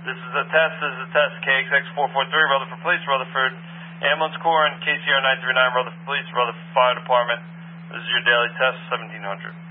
This is a test, KXX443, Rutherford Police, Rutherford Ambulance Corps, and KCR 939, Rutherford Police, Rutherford Fire Department. This is your daily test, 1700.